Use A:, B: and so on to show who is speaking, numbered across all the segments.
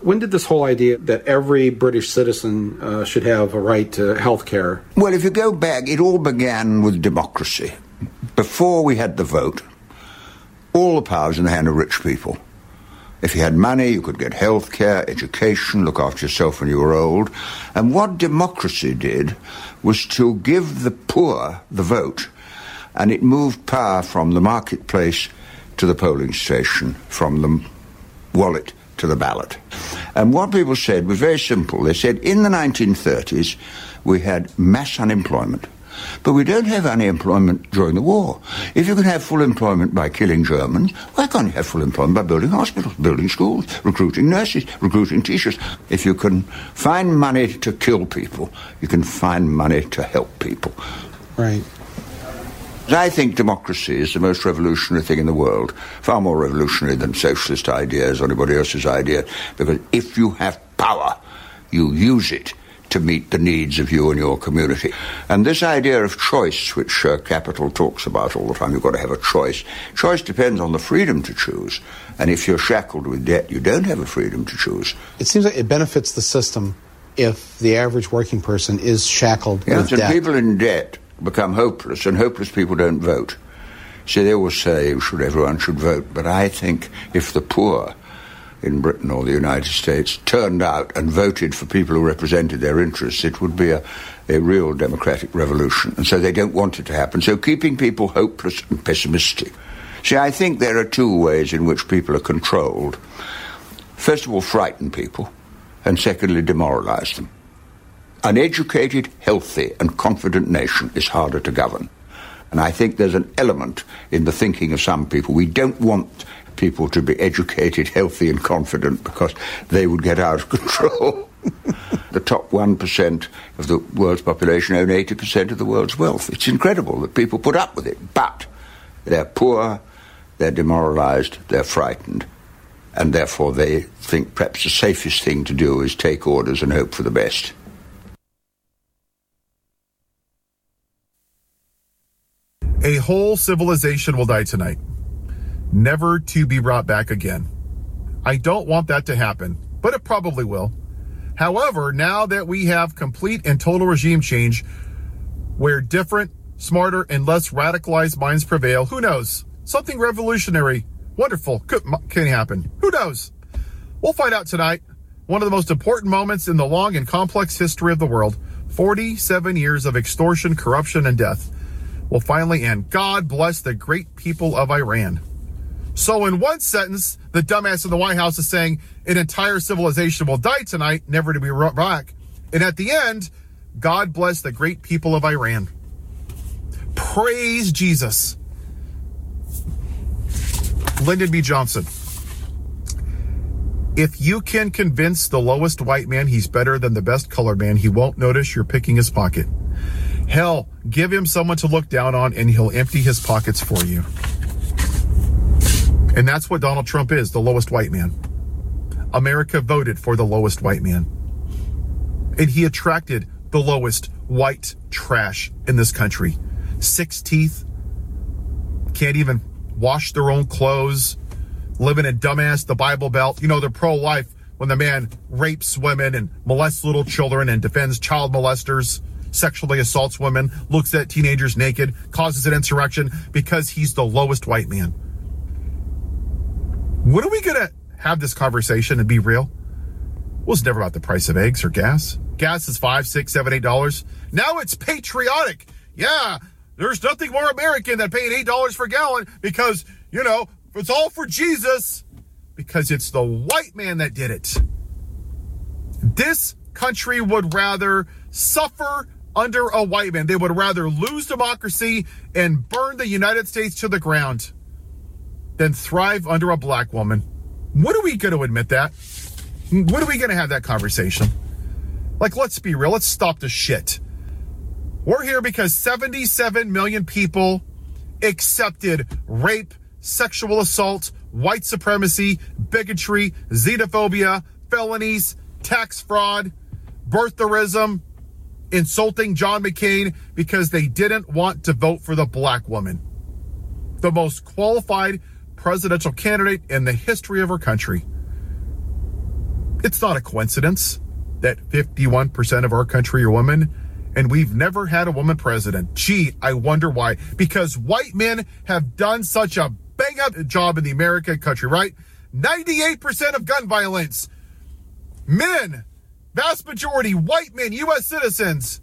A: When did this whole idea that every British citizen should have a right to health care?
B: Well, if you go back, it all began with democracy. Before we had the vote, all the power was in the hand of rich people. If you had money, you could get health care, education, look after yourself when you were old. And what democracy did was to give the poor the vote, and it moved power from the marketplace to the polling station, from the wallet to the ballot. And what people said was very simple. They said in the 1930s we had mass unemployment, but we don't have unemployment during the war. If you can have full employment by killing Germans, why can't you have full employment by building hospitals, building schools, recruiting nurses, recruiting teachers? If you can find money to kill people, you can find money to help people.
A: Right.
B: I think democracy is the most revolutionary thing in the world, far more revolutionary than socialist ideas or anybody else's idea, because if you have power, you use it to meet the needs of you and your community. And this idea of choice, which Capital talks about all the time, you've got to have a choice. Choice depends on the freedom to choose. And if you're shackled with debt, you don't have a freedom to choose.
A: It seems like it benefits the system if the average working person is shackled with debt.
B: And people in debt become hopeless, and hopeless people don't vote. So they always say everyone should vote. But I think if the poor in Britain or the United States turned out and voted for people who represented their interests, it would be a real democratic revolution. And so they don't want it to happen. So keeping people hopeless and pessimistic. See, I think there are two ways in which people are controlled. First of all, frighten people, and secondly, demoralize them. An educated, healthy, and confident nation is harder to govern. And I think there's an element in the thinking of some people. We don't want people to be educated, healthy, and confident because they would get out of control. The top 1% of the world's population own 80% of the world's wealth. It's incredible that people put up with it. But they're poor, they're demoralized, they're frightened. And therefore they think perhaps the safest thing to do is take orders and hope for the best.
C: A whole civilization will die tonight, never to be brought back again. I don't want that to happen, but it probably will. However, now that we have complete and total regime change, where different, smarter, and less radicalized minds prevail, who knows? Something revolutionary, wonderful, can happen. Who knows? We'll find out tonight. One of the most important moments in the long and complex history of the world, 47 years of extortion, corruption, and death, will finally end. God bless the great people of Iran. So in one sentence, the dumbass in the White House is saying an entire civilization will die tonight, never to be brought back. And at the end, God bless the great people of Iran. Praise Jesus. Lyndon B. Johnson. If you can convince the lowest white man he's better than the best colored man, he won't notice you're picking his pocket. Hell, give him someone to look down on and he'll empty his pockets for you. And that's what Donald Trump is, the lowest white man. America voted for the lowest white man. And he attracted the lowest white trash in this country. 6 teeth, can't even wash their own clothes, living in dumbass, the Bible Belt. You know, they're pro-life when the man rapes women and molests little children and defends child molesters, sexually assaults women, looks at teenagers naked, causes an insurrection because he's the lowest white man. When are we going to have this conversation and be real? Well, it's never about the price of eggs or gas. Gas is $5, $6, $7, $8. Now it's patriotic. Yeah, there's nothing more American than paying $8 per gallon because, you know, it's all for Jesus. Because it's the white man that did it. This country would rather suffer under a white man. They would rather lose democracy and burn the United States to the ground than thrive under a black woman. When are we going to admit that? When are we going to have that conversation? Like, let's be real. Let's stop the shit. We're here because 77 million people accepted rape, sexual assault, white supremacy, bigotry, xenophobia, felonies, tax fraud, birtherism, insulting John McCain because they didn't want to vote for the black woman, the most qualified presidential candidate in the history of our country. It's not a coincidence that 51% of our country are women, and we've never had a woman president. Gee, I wonder why. Because white men have done such a bang-up job in the American country, right? 98% of gun violence. Men, vast majority, white men, U.S. citizens.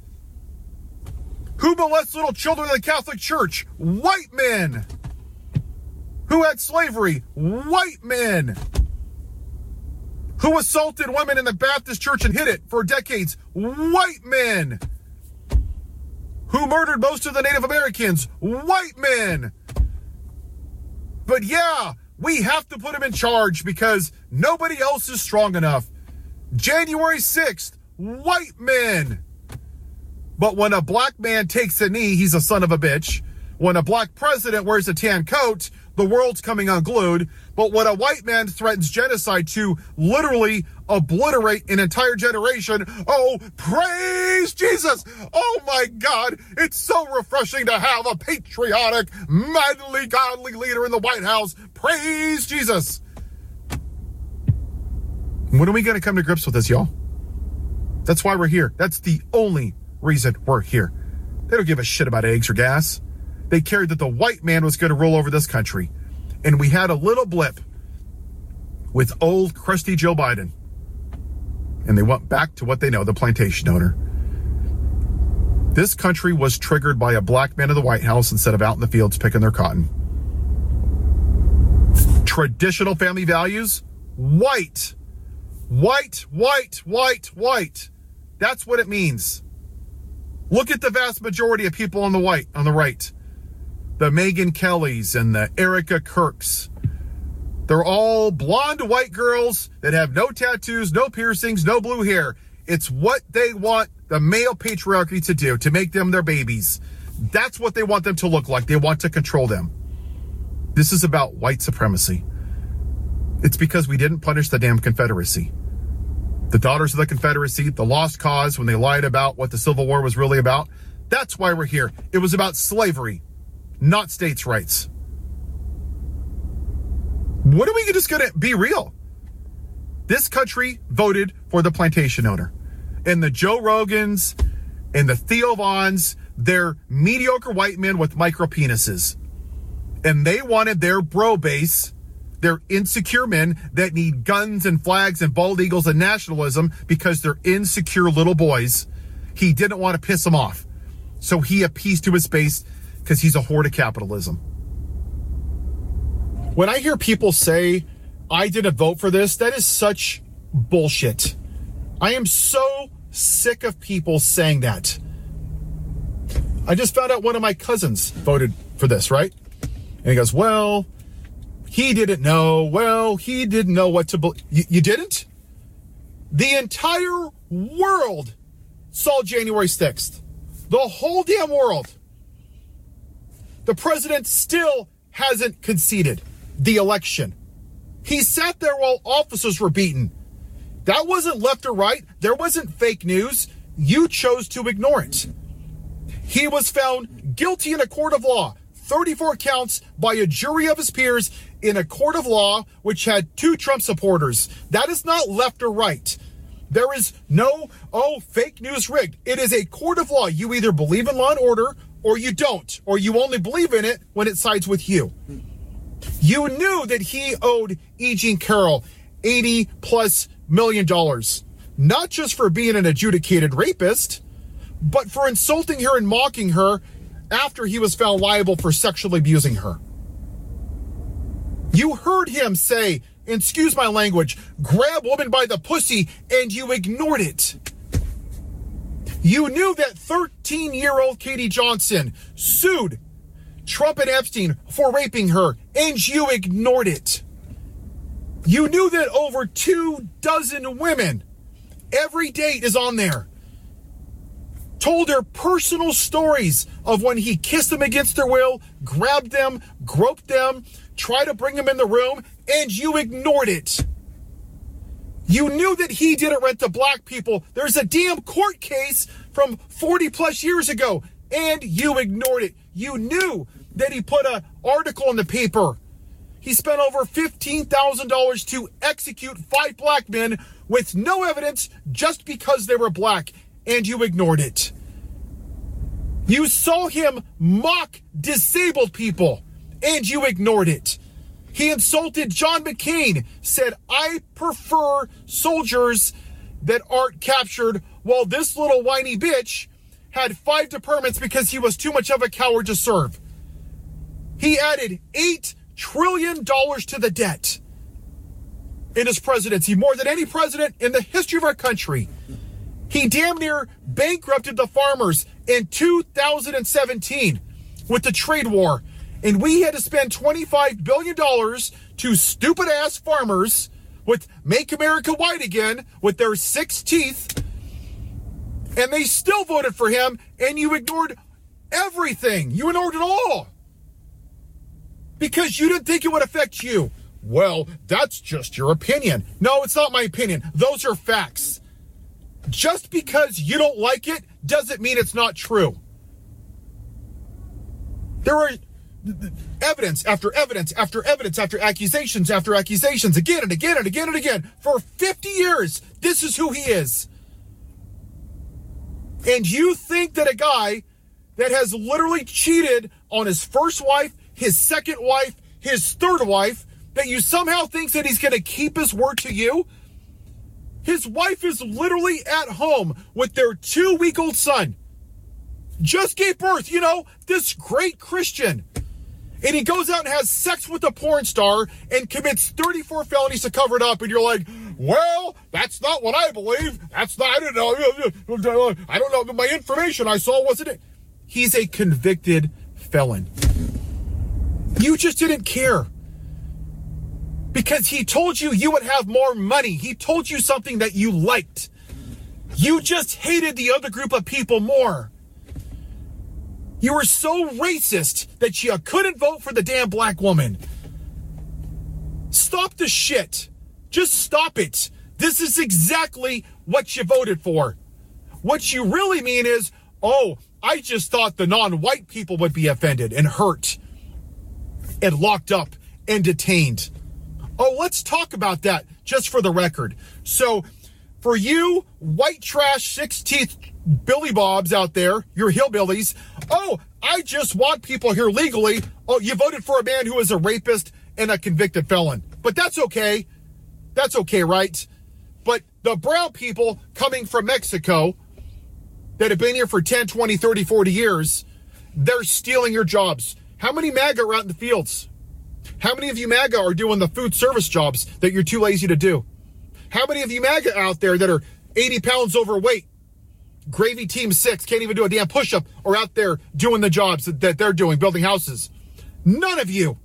C: Who molest little children in the Catholic Church? White men. Who had slavery? White men. Who assaulted women in the Baptist church and hid it for decades? White men. Who murdered most of the Native Americans? White men. But yeah, we have to put them in charge because nobody else is strong enough. January 6th, white men. But when a black man takes a knee, he's a son of a bitch. When a black president wears a tan coat, the world's coming unglued. But when a white man threatens genocide to literally obliterate an entire generation, oh, praise Jesus! Oh my God, it's so refreshing to have a patriotic, manly, godly leader in the White House. Praise Jesus! When are we going to come to grips with this, y'all? That's why we're here. That's the only reason we're here. They don't give a shit about eggs or gas. They cared that the white man was going to rule over this country. And we had a little blip with old crusty Joe Biden. And they went back to what they know, the plantation owner. This country was triggered by a black man in the White House instead of out in the fields picking their cotton. Traditional family values, white. White, white, white, white. That's what it means. Look at the vast majority of people on the right. The Megyn Kellys and the Erica Kirks. They're all blonde white girls that have no tattoos, no piercings, no blue hair. It's what they want the male patriarchy to do, to make them their babies. That's what they want them to look like. They want to control them. This is about white supremacy. It's because we didn't punish the damn Confederacy. The Daughters of the Confederacy, the lost cause when they lied about what the Civil War was really about. That's why we're here. It was about slavery, not states' rights. What are we just going to be real? This country voted for the plantation owner. And the Joe Rogans and the Theo Vaughns, they're mediocre white men with micro penises. And they wanted their bro base, their insecure men that need guns and flags and bald eagles and nationalism because they're insecure little boys. He didn't want to piss them off. So he appeased to his base because he's a whore to capitalism. When I hear people say, I didn't vote for this, that is such bullshit. I am so sick of people saying that. I just found out one of my cousins voted for this, right? And he goes, well, he didn't know. Well, he didn't know what to believe. You didn't? The entire world saw January 6th. The whole damn world. The president still hasn't conceded the election. He sat there while officers were beaten. That wasn't left or right. There wasn't fake news. You chose to ignore it. He was found guilty in a court of law, 34 counts by a jury of his peers in a court of law which had 2 Trump supporters. That is not left or right. There is no, fake news rigged. It is a court of law. You either believe in law and order or you don't, or you only believe in it when it sides with you. You knew that he owed E. Jean Carroll $80+ million, not just for being an adjudicated rapist, but for insulting her and mocking her after he was found liable for sexually abusing her. You heard him say, excuse my language, grab woman by the pussy, and you ignored it. You knew that 13-year-old Katie Johnson sued Trump and Epstein for raping her, and you ignored it. You knew that over 24 women, every date is on there, told their personal stories of when he kissed them against their will, grabbed them, groped them, tried to bring them in the room, and you ignored it. You knew that he didn't rent to black people. There's a damn court case from 40+ years ago, and you ignored it. You knew that he put an article in the paper. he spent over $15,000 to execute 5 black men with no evidence just because they were black, and you ignored it. You saw him mock disabled people, and you ignored it. He insulted John McCain, said, I prefer soldiers that aren't captured, while this little whiny bitch had 5 departments because he was too much of a coward to serve. He added $8 trillion to the debt in his presidency, more than any president in the history of our country. He damn near bankrupted the farmers in 2017 with the trade war, and we had to spend $25 billion to stupid-ass farmers with Make America White Again with their 6 teeth, and they still voted for him, and you ignored everything. You ignored it all because you didn't think it would affect you. Well, that's just your opinion. No, it's not my opinion. Those are facts. Just because you don't like it doesn't mean it's not true. There are evidence after evidence after evidence after accusations again and again and again and again. For 50 years, this is who he is. And you think that a guy that has literally cheated on his first wife, his second wife, his third wife, that you somehow thinks that he's going to keep his word to you? His wife is literally at home with their 2-week-old son. Just gave birth, this great Christian. And he goes out and has sex with a porn star and commits 34 felonies to cover it up. And you're like, well, that's not what I believe. That's not, I don't know. My information I saw wasn't it. He's a convicted felon. You just didn't care. Because he told you you would have more money. He told you something that you liked. You just hated the other group of people more. You were so racist that you couldn't vote for the damn black woman. Stop the shit. Just stop it. This is exactly what you voted for. What you really mean is, oh, I just thought the non-white people would be offended and hurt and locked up and detained. Oh, let's talk about that just for the record. So for you white trash 6-teeth Billy Bobs out there, you're hillbillies. Oh, I just want people here legally. Oh, you voted for a man who is a rapist and a convicted felon. But that's okay. That's okay, right? But the brown people coming from Mexico that have been here for 10, 20, 30, 40 years, they're stealing your jobs. How many MAGA are out in the fields? How many of you MAGA are doing the food service jobs that you're too lazy to do? How many of you MAGA out there that are 80 pounds overweight, Gravy Team 6, can't even do a damn push-up, are out there doing the jobs that they're doing, building houses? None of you.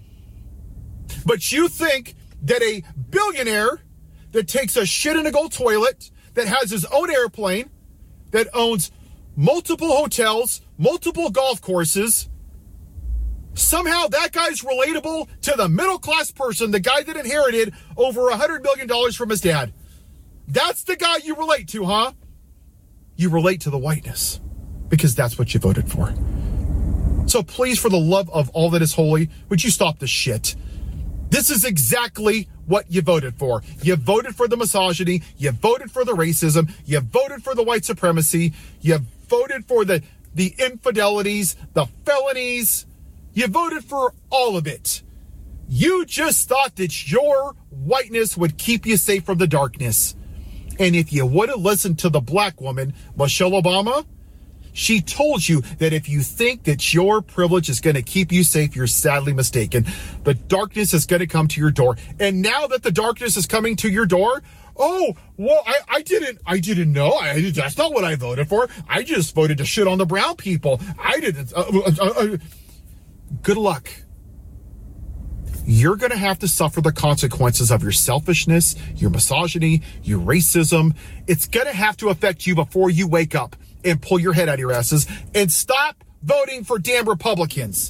C: But you think that a billionaire that takes a shit in a gold toilet, that has his own airplane, that owns multiple hotels, multiple golf courses, somehow that guy's relatable to the middle-class person, the guy that inherited over $100 million from his dad. That's the guy you relate to, huh? You relate to the whiteness because that's what you voted for. So please, for the love of all that is holy, would you stop the shit? This is exactly what you voted for. You voted for the misogyny. You voted for the racism. You voted for the white supremacy. You voted for the infidelities, the felonies. You voted for all of it. You just thought that your whiteness would keep you safe from the darkness. And if you would have listened to the black woman, Michelle Obama, she told you that if you think that your privilege is going to keep you safe, you're sadly mistaken. The darkness is going to come to your door. And now that the darkness is coming to your door, oh, well, I didn't know. That's not what I voted for. I just voted to shit on the brown people. I didn't. Good luck. You're going to have to suffer the consequences of your selfishness, your misogyny, your racism. It's going to have to affect you before you wake up and pull your head out of your asses and stop voting for damn Republicans.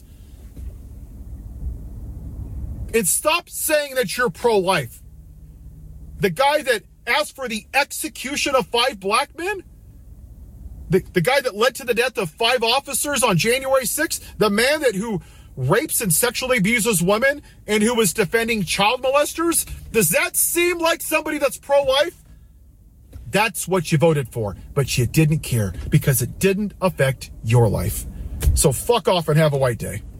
C: And stop saying that you're pro-life. The guy that asked for the execution of 5 black men, the guy that led to the death of 5 officers on January 6th, the man who rapes and sexually abuses women and who is defending child molesters? Does that seem like somebody that's pro-life? That's what you voted for, but you didn't care because it didn't affect your life. So fuck off and have a white day.